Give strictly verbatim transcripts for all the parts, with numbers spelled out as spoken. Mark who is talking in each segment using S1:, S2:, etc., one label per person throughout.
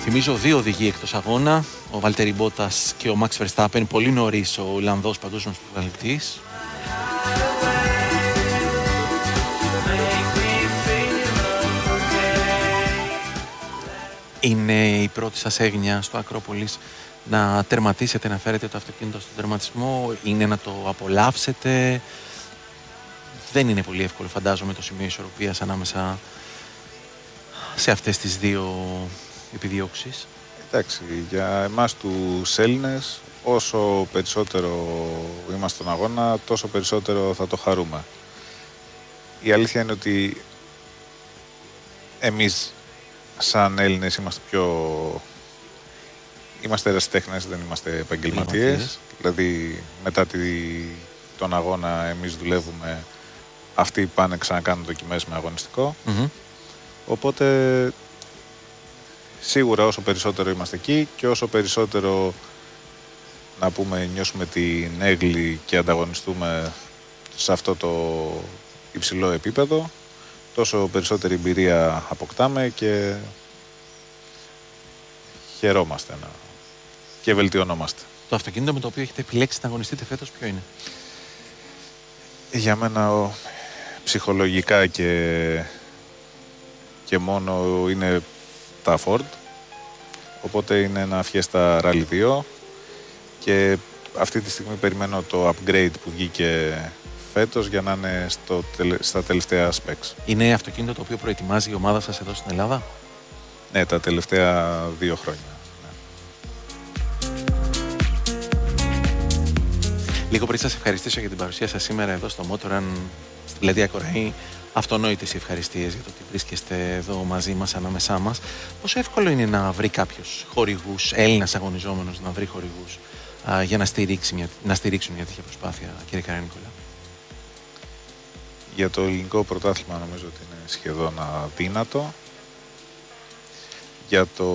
S1: Θυμίζω δύο οδηγοί εκτός αγώνα, ο Βάλτερι Μπότας και ο Μαξ Βερστάπεν, πολύ νωρίς ο Ολλανδός παγκόσμιος πρωταθλητής. Είναι η πρώτη σας έγνοια στο Ακρόπολης να τερματίσετε, να φέρετε το αυτοκίνητο στον τερματισμό, είναι να το απολαύσετε? Δεν είναι πολύ εύκολο, φαντάζομαι, το σημείο ισορροπίας ανάμεσα σε αυτές τις δύο επιδιώξεις.
S2: Εντάξει, για εμάς τους Έλληνες, όσο περισσότερο είμαστε στον αγώνα, τόσο περισσότερο θα το χαρούμε. Η αλήθεια είναι ότι εμείς σαν Έλληνες είμαστε πιο... Είμαστε ερασιτέχνες, δεν είμαστε επαγγελματίες. Δηλαδή μετά τη... τον αγώνα εμείς δουλεύουμε, αυτοί πάνε ξανακάνουν δοκιμές με αγωνιστικό. Mm-hmm. Οπότε σίγουρα όσο περισσότερο είμαστε εκεί και όσο περισσότερο, να πούμε, νιώσουμε την έγκλη και ανταγωνιστούμε σε αυτό το υψηλό επίπεδο, τόσο περισσότερη εμπειρία αποκτάμε και χαιρόμαστε να... και βελτιωνόμαστε.
S1: Το αυτοκίνητο με το οποίο έχετε επιλέξει να αγωνιστείτε φέτος ποιο είναι?
S2: Για μένα ο... ψυχολογικά και... και μόνο είναι τα Ford. Οπότε είναι ένα Fiesta Rally δύο και αυτή τη στιγμή περιμένω το upgrade που βγήκε φέτος για να είναι στο, στα τελευταία specs.
S1: Είναι αυτοκίνητο το οποίο προετοιμάζει η ομάδα σας εδώ στην Ελλάδα?
S2: Ναι, τα τελευταία δύο χρόνια. Ναι.
S1: Λίγο πριν σας ευχαριστήσω για την παρουσία σας σήμερα εδώ στο Motorrun, στη Πλατεία Κοραή, αυτονόητες οι ευχαριστίες για το ότι βρίσκεστε εδώ μαζί μας, ανάμεσά μας. Πόσο εύκολο είναι να βρει κάποιος χορηγούς, Έλληνας αγωνιζόμενος να βρει χορηγούς α, για να, στηρίξει μια, να στηρίξουν μια τέτοια προσπάθεια, κύριε Καρανίκολα?
S2: Για το ελληνικό πρωτάθλημα νομίζω ότι είναι σχεδόν αδύνατο. Για το...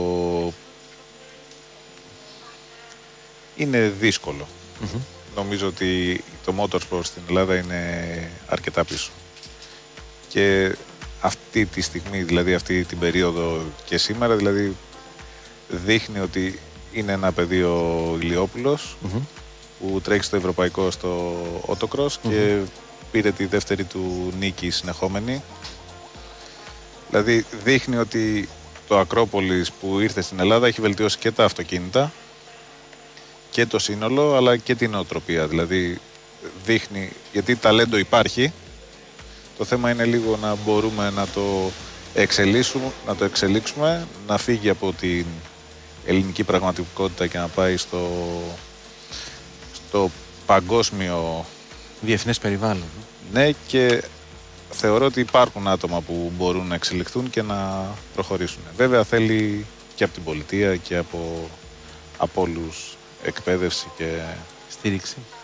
S2: είναι δύσκολο. Mm-hmm. Νομίζω ότι το motorsport στην Ελλάδα είναι αρκετά πίσω. Και αυτή τη στιγμή, δηλαδή αυτή την περίοδο και σήμερα, δηλαδή δείχνει ότι είναι ένα παιδί ο Ηλιόπουλος mm-hmm. που τρέχει στο ευρωπαϊκό στο autocross mm-hmm. και πήρε τη δεύτερη του νίκη συνεχόμενη. Δηλαδή δείχνει ότι το Ακρόπολης που ήρθε στην Ελλάδα έχει βελτιώσει και τα αυτοκίνητα και το σύνολο, αλλά και την νοοτροπία. Δηλαδή δείχνει, γιατί ταλέντο υπάρχει, το θέμα είναι λίγο να μπορούμε να το εξελίσσουμε, να το εξελίξουμε, να φύγει από την ελληνική πραγματικότητα και να πάει στο, στο παγκόσμιο
S1: διεθνές περιβάλλον.
S2: Ναι, και θεωρώ ότι υπάρχουν άτομα που μπορούν να εξελιχθούν και να προχωρήσουν. Βέβαια θέλει και από την πολιτεία και από, από όλους εκπαίδευση και
S1: στήριξη.